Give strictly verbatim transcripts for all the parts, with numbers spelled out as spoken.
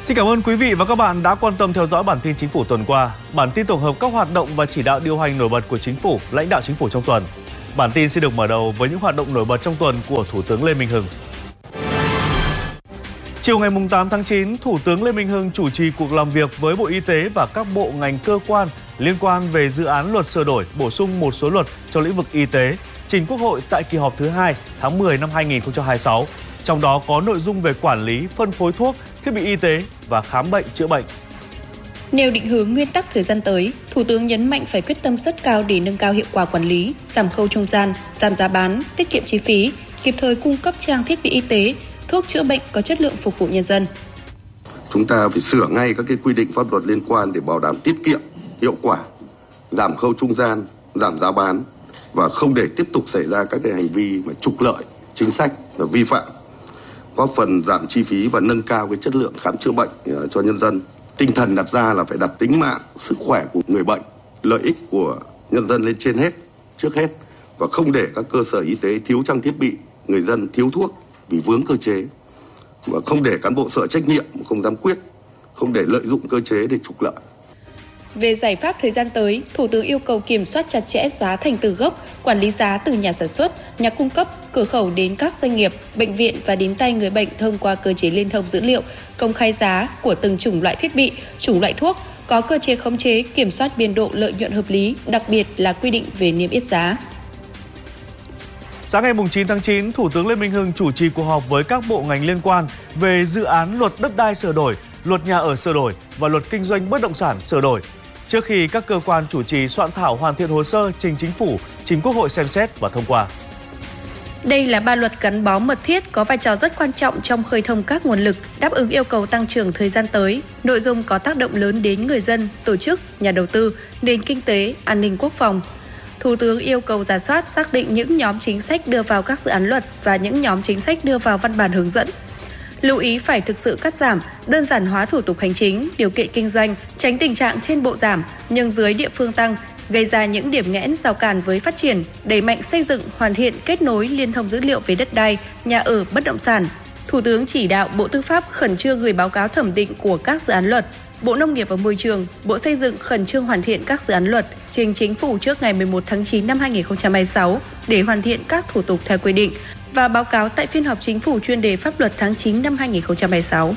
Xin cảm ơn quý vị và các bạn đã quan tâm theo dõi bản tin Chính phủ tuần qua. Bản tin tổng hợp các hoạt động và chỉ đạo điều hành nổi bật của Chính phủ, lãnh đạo Chính phủ trong tuần. Bản tin sẽ được mở đầu với những hoạt động nổi bật trong tuần của Thủ tướng Lê Minh Hưng. Chiều ngày tám tháng chín, Thủ tướng Lê Minh Hưng chủ trì cuộc làm việc với Bộ Y tế và các bộ ngành cơ quan liên quan về dự án luật sửa đổi, bổ sung một số luật trong lĩnh vực y tế, trình Quốc hội tại kỳ họp thứ hai tháng mười năm hai nghìn không trăm hai mươi sáu. Trong đó có nội dung về quản lý, phân phối thuốc, thiết bị y tế và khám bệnh chữa bệnh. Nêu định hướng nguyên tắc thời gian tới, Thủ tướng nhấn mạnh phải quyết tâm rất cao để nâng cao hiệu quả quản lý, giảm khâu trung gian, giảm giá bán, tiết kiệm chi phí, kịp thời cung cấp trang thiết bị y tế, thuốc chữa bệnh có chất lượng phục vụ nhân dân. Chúng ta phải sửa ngay các cái quy định pháp luật liên quan để bảo đảm tiết kiệm, hiệu quả, giảm khâu trung gian, giảm giá bán và không để tiếp tục xảy ra các cái hành vi mà trục lợi chính sách và vi phạm, góp phần giảm chi phí và nâng cao cái chất lượng khám chữa bệnh cho nhân dân. Tinh thần đặt ra là phải đặt tính mạng, sức khỏe của người bệnh, lợi ích của nhân dân lên trên hết, trước hết, và không để các cơ sở y tế thiếu trang thiết bị, người dân thiếu thuốc vì vướng cơ chế, và không để cán bộ sợ trách nhiệm, không dám quyết, không để lợi dụng cơ chế để trục lợi. Về giải pháp thời gian tới, Thủ tướng yêu cầu kiểm soát chặt chẽ giá thành từ gốc, quản lý giá từ nhà sản xuất, nhà cung cấp, cửa khẩu đến các doanh nghiệp, bệnh viện và đến tay người bệnh thông qua cơ chế liên thông dữ liệu, công khai giá của từng chủng loại thiết bị, chủng loại thuốc, có cơ chế khống chế, kiểm soát biên độ lợi nhuận hợp lý, đặc biệt là quy định về niêm yết giá. Sáng ngày chín tháng chín, Thủ tướng Lê Minh Hưng chủ trì cuộc họp với các bộ ngành liên quan về dự án luật đất đai sửa đổi, luật nhà ở sửa đổi và luật kinh doanh bất động sản sửa đổi. Trước khi các cơ quan chủ trì soạn thảo hoàn thiện hồ sơ trình Chính phủ, trình Quốc hội xem xét và thông qua. Đây là ba luật gắn bó mật thiết có vai trò rất quan trọng trong khơi thông các nguồn lực, đáp ứng yêu cầu tăng trưởng thời gian tới. Nội dung có tác động lớn đến người dân, tổ chức, nhà đầu tư, nền kinh tế, an ninh quốc phòng. Thủ tướng yêu cầu rà soát xác định những nhóm chính sách đưa vào các dự án luật và những nhóm chính sách đưa vào văn bản hướng dẫn. Lưu ý phải thực sự cắt giảm, đơn giản hóa thủ tục hành chính, điều kiện kinh doanh, tránh tình trạng trên bộ giảm nhưng dưới địa phương tăng, gây ra những điểm nghẽn rào cản với phát triển, đẩy mạnh xây dựng, hoàn thiện kết nối liên thông dữ liệu về đất đai, nhà ở, bất động sản. Thủ tướng chỉ đạo Bộ Tư pháp khẩn trương gửi báo cáo thẩm định của các dự án luật. Bộ Nông nghiệp và Môi trường, Bộ Xây dựng khẩn trương hoàn thiện các dự án luật trình Chính phủ trước ngày mười một tháng chín năm hai nghìn không trăm hai mươi sáu để hoàn thiện các thủ tục theo quy định và báo cáo tại phiên họp Chính phủ chuyên đề pháp luật tháng chín năm hai nghìn không trăm hai mươi sáu.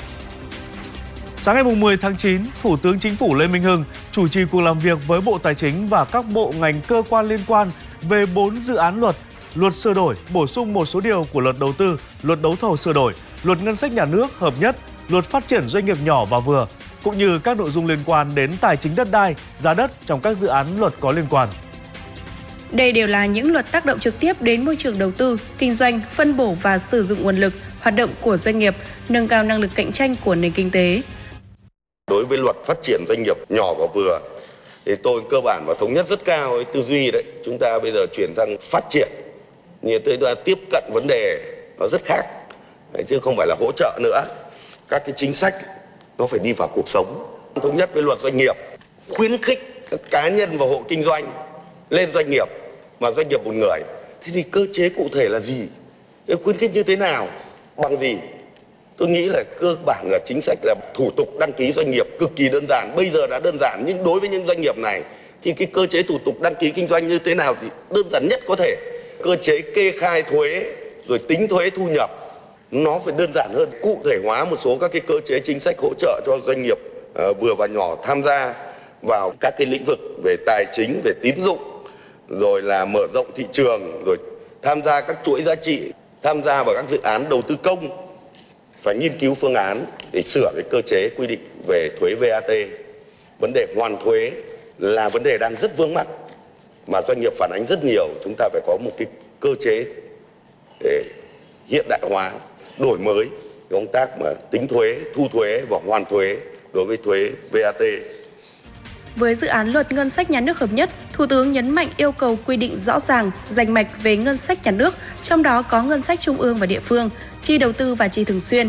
Sáng ngày mười tháng chín, Thủ tướng Chính phủ Lê Minh Hưng chủ trì cuộc làm việc với Bộ Tài chính và các bộ ngành cơ quan liên quan về bốn dự án luật, luật sửa đổi, bổ sung một số điều của luật đầu tư, luật đấu thầu sửa đổi, luật ngân sách nhà nước hợp nhất, luật phát triển doanh nghiệp nhỏ và vừa, cũng như các nội dung liên quan đến tài chính đất đai, giá đất trong các dự án luật có liên quan. Đây đều là những luật tác động trực tiếp đến môi trường đầu tư, kinh doanh, phân bổ và sử dụng nguồn lực, hoạt động của doanh nghiệp, nâng cao năng lực cạnh tranh của nền kinh tế. Đối với luật phát triển doanh nghiệp nhỏ và vừa, thì tôi cơ bản và thống nhất rất cao với tư duy đấy. Chúng ta bây giờ chuyển sang phát triển, như tôi đã tiếp cận vấn đề nó rất khác, chứ không phải là hỗ trợ nữa. Các cái chính sách nó phải đi vào cuộc sống. Thống nhất với luật doanh nghiệp, khuyến khích các cá nhân và hộ kinh doanh lên doanh nghiệp, mà doanh nghiệp một người. Thế thì cơ chế cụ thể là gì? Thế khuyến khích như thế nào? Bằng gì? Tôi nghĩ là cơ bản là chính sách là thủ tục đăng ký doanh nghiệp cực kỳ đơn giản. Bây giờ đã đơn giản, nhưng đối với những doanh nghiệp này thì cái cơ chế thủ tục đăng ký kinh doanh như thế nào thì đơn giản nhất có thể. Cơ chế kê khai thuế rồi tính thuế thu nhập nó phải đơn giản hơn, cụ thể hóa một số các cái cơ chế chính sách hỗ trợ cho doanh nghiệp uh, vừa và nhỏ tham gia vào các cái lĩnh vực về tài chính, về tín dụng, rồi là mở rộng thị trường, rồi tham gia các chuỗi giá trị, tham gia vào các dự án đầu tư công. Phải nghiên cứu phương án để sửa cái cơ chế quy định về thuế vê a tê. Vấn đề hoàn thuế là vấn đề đang rất vướng mắc mà doanh nghiệp phản ánh rất nhiều. Chúng ta phải có một cái cơ chế để hiện đại hóa, đổi mới công tác mà tính thuế, thu thuế và hoàn thuế đối với thuế vê a tê. Với dự án luật ngân sách nhà nước hợp nhất, Thủ tướng nhấn mạnh yêu cầu quy định rõ ràng, rành mạch về ngân sách nhà nước, trong đó có ngân sách trung ương và địa phương, chi đầu tư và chi thường xuyên.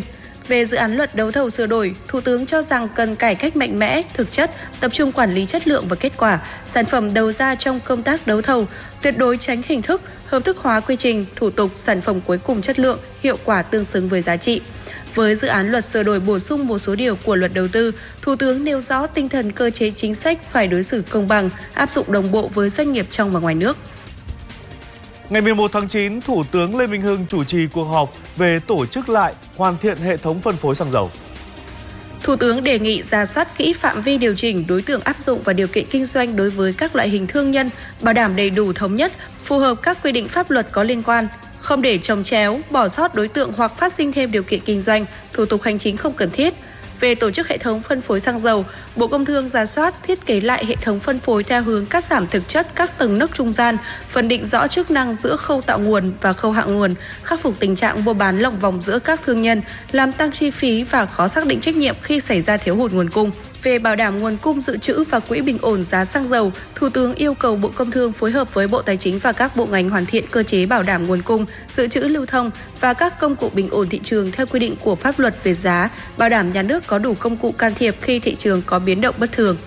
Về dự án luật đấu thầu sửa đổi, Thủ tướng cho rằng cần cải cách mạnh mẽ, thực chất, tập trung quản lý chất lượng và kết quả, sản phẩm đầu ra trong công tác đấu thầu, tuyệt đối tránh hình thức, hợp thức hóa quy trình, thủ tục, sản phẩm cuối cùng chất lượng, hiệu quả tương xứng với giá trị. Với dự án luật sửa đổi bổ sung một số điều của luật đầu tư, Thủ tướng nêu rõ tinh thần cơ chế chính sách phải đối xử công bằng, áp dụng đồng bộ với doanh nghiệp trong và ngoài nước. Ngày mười một tháng chín, Thủ tướng Lê Minh Hưng chủ trì cuộc họp về tổ chức lại, hoàn thiện hệ thống phân phối xăng dầu. Thủ tướng đề nghị rà soát kỹ phạm vi điều chỉnh, đối tượng áp dụng và điều kiện kinh doanh đối với các loại hình thương nhân, bảo đảm đầy đủ thống nhất, phù hợp các quy định pháp luật có liên quan, không để chồng chéo, bỏ sót đối tượng hoặc phát sinh thêm điều kiện kinh doanh, thủ tục hành chính không cần thiết. Về tổ chức hệ thống phân phối xăng dầu, Bộ Công Thương rà soát thiết kế lại hệ thống phân phối theo hướng cắt giảm thực chất các tầng nấc trung gian, phân định rõ chức năng giữa khâu tạo nguồn và khâu hạ nguồn, khắc phục tình trạng mua bán lỏng vòng giữa các thương nhân, làm tăng chi phí và khó xác định trách nhiệm khi xảy ra thiếu hụt nguồn cung. Về bảo đảm nguồn cung dự trữ và quỹ bình ổn giá xăng dầu, Thủ tướng yêu cầu Bộ Công Thương phối hợp với Bộ Tài chính và các bộ ngành hoàn thiện cơ chế bảo đảm nguồn cung, dự trữ lưu thông và các công cụ bình ổn thị trường theo quy định của pháp luật về giá, bảo đảm nhà nước có đủ công cụ can thiệp khi thị trường có biến động bất thường.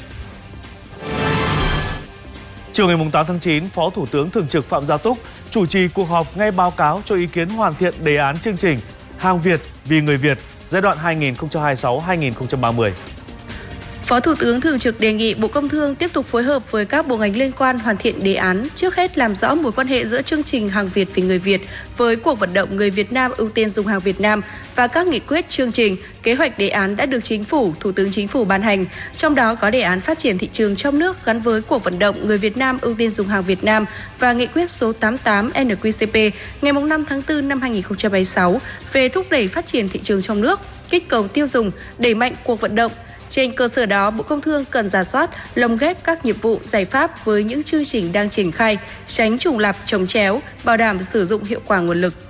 Chiều ngày tám tháng chín, Phó Thủ tướng Thường trực Phạm Gia Túc chủ trì cuộc họp nghe báo cáo cho ý kiến hoàn thiện đề án chương trình Hàng Việt vì người Việt giai đoạn hai nghìn không trăm hai mươi sáu đến hai nghìn không trăm ba mươi. Phó Thủ tướng Thường trực đề nghị Bộ Công Thương tiếp tục phối hợp với các bộ ngành liên quan hoàn thiện đề án, trước hết làm rõ mối quan hệ giữa chương trình Hàng Việt vì người Việt với cuộc vận động người Việt Nam ưu tiên dùng hàng Việt Nam và các nghị quyết, chương trình, kế hoạch đề án đã được Chính phủ, Thủ tướng Chính phủ ban hành, trong đó có đề án phát triển thị trường trong nước gắn với cuộc vận động người Việt Nam ưu tiên dùng hàng Việt Nam và nghị quyết số tám mươi tám N Q C P ngày năm tháng tư năm hai nghìn không trăm hai mươi sáu về thúc đẩy phát triển thị trường trong nước, kích cầu tiêu dùng, đẩy mạnh cuộc vận động. Trên cơ sở đó, Bộ Công Thương cần rà soát, lồng ghép các nhiệm vụ, giải pháp với những chương trình đang triển khai, tránh trùng lặp, chồng chéo, bảo đảm sử dụng hiệu quả nguồn lực.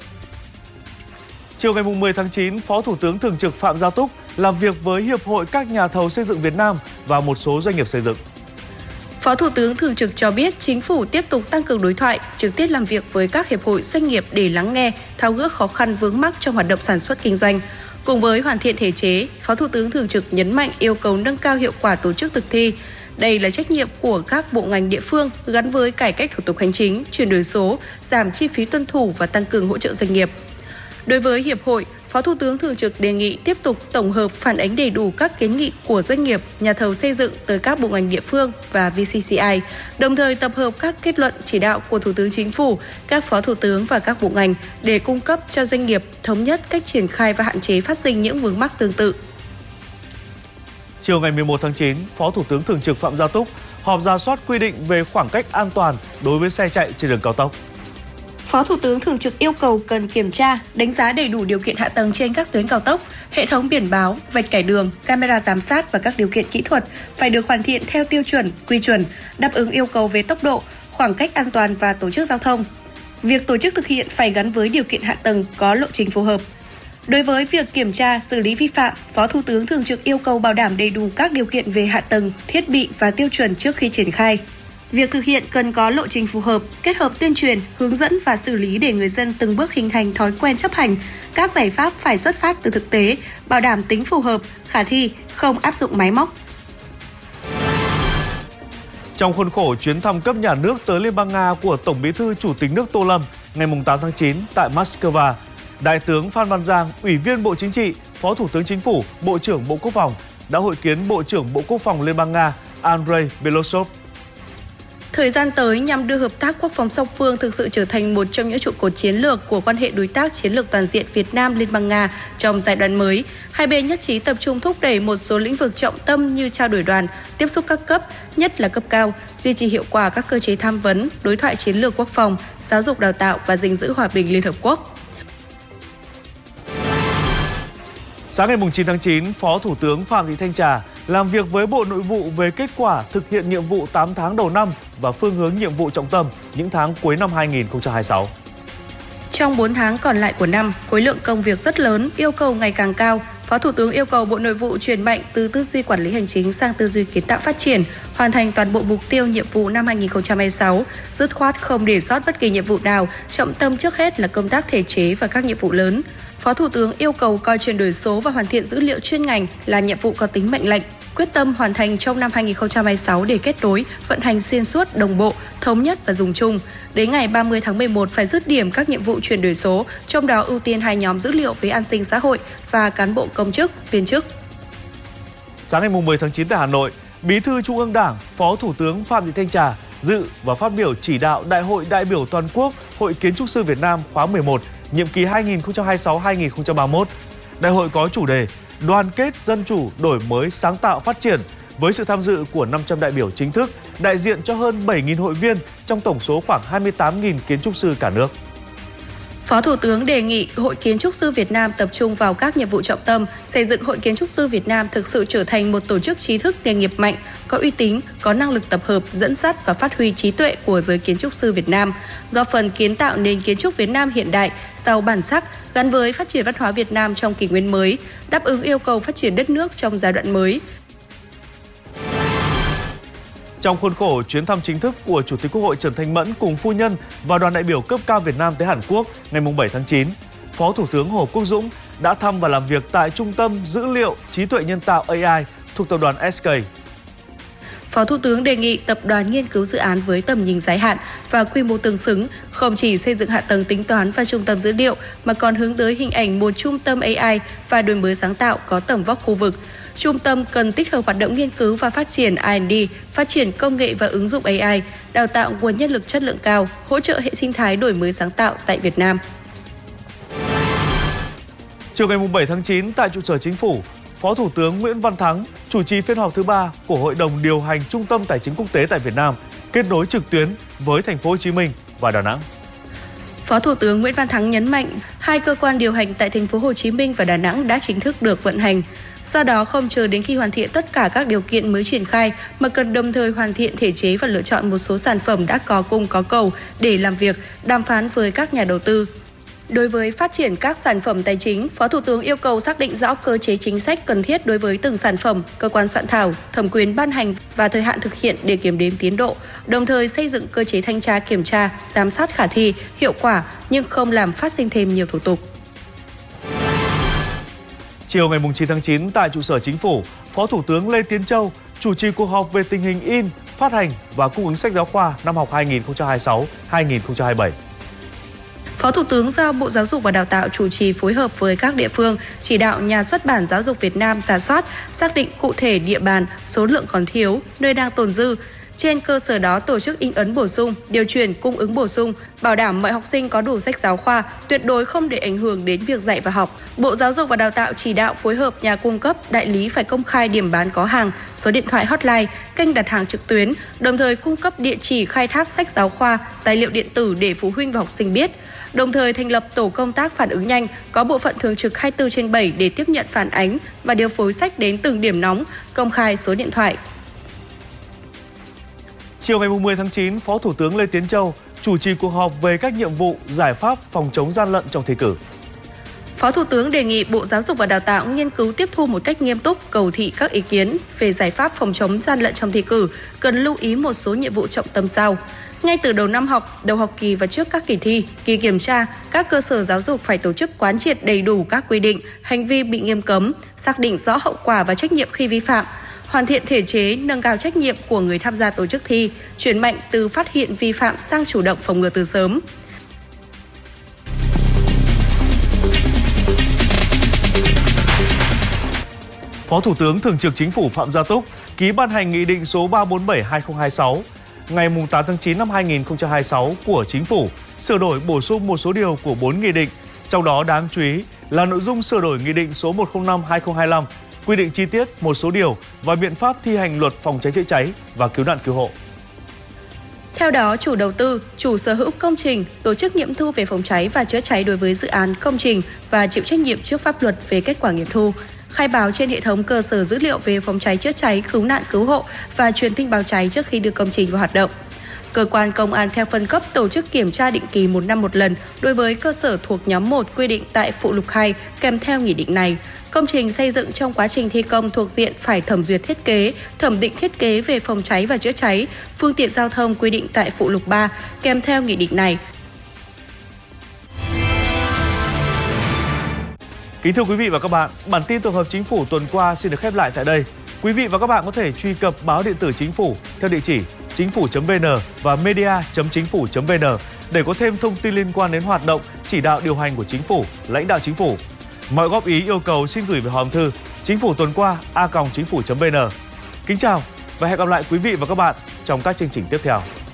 Chiều ngày mười tháng chín, Phó Thủ tướng Thường trực Phạm Gia Túc làm việc với Hiệp hội các nhà thầu xây dựng Việt Nam và một số doanh nghiệp xây dựng. Phó Thủ tướng Thường trực cho biết Chính phủ tiếp tục tăng cường đối thoại, trực tiếp làm việc với các hiệp hội doanh nghiệp để lắng nghe, tháo gỡ khó khăn vướng mắc trong hoạt động sản xuất kinh doanh. Cùng với hoàn thiện thể chế, Phó Thủ tướng Thường trực nhấn mạnh yêu cầu nâng cao hiệu quả tổ chức thực thi. Đây là trách nhiệm của các bộ ngành địa phương gắn với cải cách thủ tục hành chính, chuyển đổi số, giảm chi phí tuân thủ và tăng cường hỗ trợ doanh nghiệp. Đối với Hiệp hội, Phó Thủ tướng Thường trực đề nghị tiếp tục tổng hợp phản ánh đầy đủ các kiến nghị của doanh nghiệp, nhà thầu xây dựng tới các bộ ngành địa phương và V C C I, đồng thời tập hợp các kết luận chỉ đạo của Thủ tướng Chính phủ, các Phó Thủ tướng và các bộ ngành để cung cấp cho doanh nghiệp thống nhất cách triển khai và hạn chế phát sinh những vướng mắc tương tự. Chiều ngày mười một tháng chín, Phó Thủ tướng Thường trực Phạm Gia Túc họp rà soát quy định về khoảng cách an toàn đối với xe chạy trên đường cao tốc. Phó Thủ tướng Thường trực yêu cầu cần kiểm tra, đánh giá đầy đủ điều kiện hạ tầng trên các tuyến cao tốc, hệ thống biển báo, vạch kẻ đường, camera giám sát và các điều kiện kỹ thuật phải được hoàn thiện theo tiêu chuẩn, quy chuẩn, đáp ứng yêu cầu về tốc độ, khoảng cách an toàn và tổ chức giao thông. Việc tổ chức thực hiện phải gắn với điều kiện hạ tầng có lộ trình phù hợp. Đối với việc kiểm tra, xử lý vi phạm, Phó Thủ tướng Thường trực yêu cầu bảo đảm đầy đủ các điều kiện về hạ tầng, thiết bị và tiêu chuẩn trước khi triển khai. Việc thực hiện cần có lộ trình phù hợp, kết hợp tuyên truyền, hướng dẫn và xử lý để người dân từng bước hình thành thói quen chấp hành. Các giải pháp phải xuất phát từ thực tế, bảo đảm tính phù hợp, khả thi, không áp dụng máy móc. Trong khuôn khổ chuyến thăm cấp nhà nước tới Liên bang Nga của Tổng Bí thư Chủ tịch nước Tô Lâm ngày tám tháng chín tại Moscow, Đại tướng Phan Văn Giang, Ủy viên Bộ Chính trị, Phó Thủ tướng Chính phủ, Bộ trưởng Bộ Quốc phòng đã hội kiến Bộ trưởng Bộ Quốc phòng Liên bang Nga Andrei Belosov. Thời gian tới, nhằm đưa hợp tác quốc phòng song phương thực sự trở thành một trong những trụ cột chiến lược của quan hệ đối tác chiến lược toàn diện Việt Nam-Liên bang Nga trong giai đoạn mới, hai bên nhất trí tập trung thúc đẩy một số lĩnh vực trọng tâm như trao đổi đoàn, tiếp xúc các cấp, nhất là cấp cao, duy trì hiệu quả các cơ chế tham vấn, đối thoại chiến lược quốc phòng, giáo dục đào tạo và gìn giữ hòa bình Liên Hợp Quốc. Sáng ngày chín tháng chín, Phó Thủ tướng Phạm Thị Thanh Trà làm việc với Bộ Nội vụ về kết quả thực hiện nhiệm vụ tám tháng đầu năm và phương hướng nhiệm vụ trọng tâm những tháng cuối năm hai nghìn không trăm hai mươi sáu. Trong bốn tháng còn lại của năm, khối lượng công việc rất lớn, yêu cầu ngày càng cao. Phó Thủ tướng yêu cầu Bộ Nội vụ chuyển mạnh từ tư duy quản lý hành chính sang tư duy kiến tạo phát triển, hoàn thành toàn bộ mục tiêu nhiệm vụ năm hai nghìn không trăm hai mươi sáu, dứt khoát không để sót bất kỳ nhiệm vụ nào, trọng tâm trước hết là công tác thể chế và các nhiệm vụ lớn. Phó Thủ tướng yêu cầu coi chuyển đổi số và hoàn thiện dữ liệu chuyên ngành là nhiệm vụ có tính mệnh lệnh, quyết tâm hoàn thành trong năm hai nghìn không trăm hai mươi sáu để kết nối, vận hành xuyên suốt, đồng bộ, thống nhất và dùng chung. Đến ngày ba mươi tháng mười một phải dứt điểm các nhiệm vụ chuyển đổi số, trong đó ưu tiên hai nhóm dữ liệu về an sinh xã hội và cán bộ công chức, viên chức. Sáng ngày mười tháng chín tại Hà Nội, Bí thư Trung ương Đảng, Phó Thủ tướng Phạm Thị Thanh Trà dự và phát biểu chỉ đạo Đại hội đại biểu toàn quốc Hội Kiến trúc sư Việt Nam khóa mười một, nhiệm kỳ hai nghìn không trăm hai mươi sáu đến hai nghìn không trăm ba mươi mốt. Đại hội có chủ đề Đoàn kết dân chủ, đổi mới, sáng tạo, phát triển với sự tham dự của năm trăm đại biểu chính thức, đại diện cho hơn bảy nghìn hội viên trong tổng số khoảng hai mươi tám nghìn kiến trúc sư cả nước. Phó Thủ tướng đề nghị Hội Kiến trúc sư Việt Nam tập trung vào các nhiệm vụ trọng tâm, xây dựng Hội Kiến trúc sư Việt Nam thực sự trở thành một tổ chức trí thức nghề nghiệp mạnh, có uy tín, có năng lực tập hợp, dẫn dắt và phát huy trí tuệ của giới kiến trúc sư Việt Nam, góp phần kiến tạo nền kiến trúc Việt Nam hiện đại, giàu bản sắc, gắn với phát triển văn hóa Việt Nam trong kỷ nguyên mới, đáp ứng yêu cầu phát triển đất nước trong giai đoạn mới. Trong khuôn khổ chuyến thăm chính thức của Chủ tịch Quốc hội Trần Thanh Mẫn cùng phu nhân và đoàn đại biểu cấp cao Việt Nam tới Hàn Quốc ngày bảy tháng chín, Phó Thủ tướng Hồ Quốc Dũng đã thăm và làm việc tại Trung tâm Dữ liệu Trí tuệ Nhân tạo A I thuộc tập đoàn ét ca. Phó Thủ tướng đề nghị tập đoàn nghiên cứu dự án với tầm nhìn dài hạn và quy mô tương xứng, không chỉ xây dựng hạ tầng tính toán và trung tâm dữ liệu mà còn hướng tới hình ảnh một trung tâm A I và đổi mới sáng tạo có tầm vóc khu vực. Trung tâm cần tích hợp hoạt động nghiên cứu và phát triển R and D, phát triển công nghệ và ứng dụng A I, đào tạo nguồn nhân lực chất lượng cao, hỗ trợ hệ sinh thái đổi mới sáng tạo tại Việt Nam. Chiều ngày bảy tháng chín tại trụ sở Chính phủ, Phó Thủ tướng Nguyễn Văn Thắng chủ trì phiên họp thứ ba của Hội đồng điều hành Trung tâm Tài chính Quốc tế tại Việt Nam, kết nối trực tuyến với Thành phố Hồ Chí Minh và Đà Nẵng. Phó Thủ tướng Nguyễn Văn Thắng nhấn mạnh, hai cơ quan điều hành tại Thành phố Hồ Chí Minh và Đà Nẵng đã chính thức được vận hành. Do đó không chờ đến khi hoàn thiện tất cả các điều kiện mới triển khai mà cần đồng thời hoàn thiện thể chế và lựa chọn một số sản phẩm đã có cung có cầu để làm việc, đàm phán với các nhà đầu tư. Đối với phát triển các sản phẩm tài chính, Phó Thủ tướng yêu cầu xác định rõ cơ chế chính sách cần thiết đối với từng sản phẩm, cơ quan soạn thảo, thẩm quyền ban hành và thời hạn thực hiện để kiểm đếm tiến độ, đồng thời xây dựng cơ chế thanh tra kiểm tra, giám sát khả thi, hiệu quả nhưng không làm phát sinh thêm nhiều thủ tục. Chiều ngày chín tháng chín tại trụ sở Chính phủ, Phó Thủ tướng Lê Tiến Châu chủ trì cuộc họp về tình hình in, phát hành và cung ứng sách giáo khoa năm học hai nghìn không trăm hai mươi sáu đến hai nghìn không trăm hai mươi bảy. Phó Thủ tướng giao Bộ Giáo dục và Đào tạo chủ trì phối hợp với các địa phương, chỉ đạo Nhà xuất bản Giáo dục Việt Nam rà soát, xác định cụ thể địa bàn, số lượng còn thiếu, nơi đang tồn dư. Trên cơ sở đó tổ chức in ấn bổ sung, điều chuyển cung ứng bổ sung, bảo đảm mọi học sinh có đủ sách giáo khoa, tuyệt đối không để ảnh hưởng đến việc dạy và học. Bộ Giáo dục và Đào tạo chỉ đạo phối hợp nhà cung cấp, đại lý phải công khai điểm bán có hàng, số điện thoại hotline, kênh đặt hàng trực tuyến, đồng thời cung cấp địa chỉ khai thác sách giáo khoa, tài liệu điện tử để phụ huynh và học sinh biết. Đồng thời thành lập tổ công tác phản ứng nhanh, có bộ phận thường trực hai mươi tư trên bảy để tiếp nhận phản ánh và điều phối sách đến từng điểm nóng, công khai số điện thoại. Chiều ngày mười tháng chín, Phó Thủ tướng Lê Tiến Châu chủ trì cuộc họp về các nhiệm vụ, giải pháp phòng chống gian lận trong thi cử. Phó Thủ tướng đề nghị Bộ Giáo dục và Đào tạo nghiên cứu tiếp thu một cách nghiêm túc, cầu thị các ý kiến về giải pháp phòng chống gian lận trong thi cử, cần lưu ý một số nhiệm vụ trọng tâm sau. Ngay từ đầu năm học, đầu học kỳ và trước các kỳ thi, kỳ kiểm tra, các cơ sở giáo dục phải tổ chức quán triệt đầy đủ các quy định, hành vi bị nghiêm cấm, xác định rõ hậu quả và trách nhiệm khi vi phạm, hoàn thiện thể chế, nâng cao trách nhiệm của người tham gia tổ chức thi, chuyển mạnh từ phát hiện vi phạm sang chủ động phòng ngừa từ sớm. Phó Thủ tướng Thường trực Chính phủ Phạm Gia Túc ký ban hành Nghị định số ba trăm bốn mươi bảy trên hai nghìn không trăm hai mươi sáu ngày tám tháng chín năm hai nghìn không trăm hai mươi sáu của Chính phủ, sửa đổi bổ sung một số điều của bốn nghị định, trong đó đáng chú ý là nội dung sửa đổi Nghị định số một trăm linh năm trên hai nghìn không trăm hai mươi lăm, quy định chi tiết một số điều và biện pháp thi hành luật phòng cháy chữa cháy và cứu nạn cứu hộ. Theo đó, chủ đầu tư, chủ sở hữu công trình tổ chức nghiệm thu về phòng cháy và chữa cháy đối với dự án công trình và chịu trách nhiệm trước pháp luật về kết quả nghiệm thu, khai báo trên hệ thống cơ sở dữ liệu về phòng cháy chữa cháy, cứu nạn cứu hộ và truyền tin báo cháy trước khi đưa công trình vào hoạt động. Cơ quan công an theo phân cấp tổ chức kiểm tra định kỳ một năm một lần đối với cơ sở thuộc nhóm một quy định tại phụ lục hai kèm theo nghị định này. Công trình xây dựng trong quá trình thi công thuộc diện phải thẩm duyệt thiết kế, thẩm định thiết kế về phòng cháy và chữa cháy, phương tiện giao thông quy định tại phụ lục ba kèm theo nghị định này. Kính thưa quý vị và các bạn, bản tin tổng hợp Chính phủ tuần qua xin được khép lại tại đây. Quý vị và các bạn có thể truy cập báo điện tử Chính phủ theo địa chỉ chính phủ chấm vn và media chấm chính phủ chấm vn để có thêm thông tin liên quan đến hoạt động, chỉ đạo điều hành của Chính phủ, lãnh đạo Chính phủ. Mọi góp ý yêu cầu xin gửi về hòm thư chính phủ tuần qua a còng chính phủ chấm vn. Kính chào và hẹn gặp lại quý vị và các bạn trong các chương trình tiếp theo.